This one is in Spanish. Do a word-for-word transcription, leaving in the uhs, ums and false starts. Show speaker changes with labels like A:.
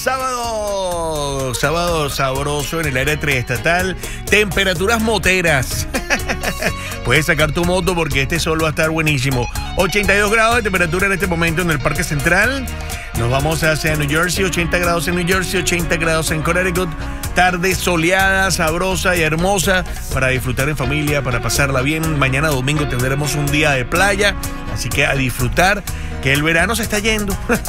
A: sábado, sábado sabroso en el área triestatal, temperaturas moteras. Puedes sacar tu moto porque este sol va a estar buenísimo. ochenta y dos grados de temperatura en este momento en el Parque Central. Nos vamos hacia New Jersey, ochenta grados en New Jersey, ochenta grados en Connecticut. Tarde soleada, sabrosa y hermosa para disfrutar en familia, para pasarla bien. Mañana domingo tendremos un día de playa, así que a disfrutar, que el verano se está yendo.